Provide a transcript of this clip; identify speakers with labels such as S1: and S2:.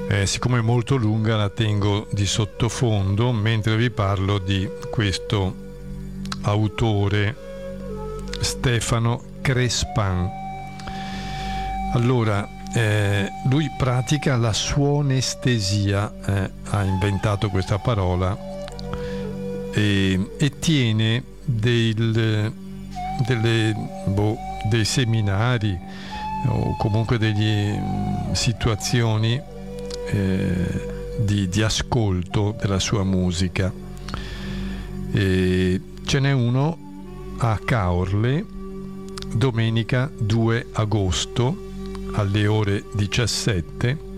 S1: Siccome è molto lunga la tengo di sottofondo mentre vi parlo di questo autore Stefano Crespan. Allora, lui pratica la suonestesia, ha inventato questa parola e tiene dei seminari o comunque delle situazioni di ascolto della sua musica. Ce n'è uno a Caorle domenica 2 agosto alle ore 17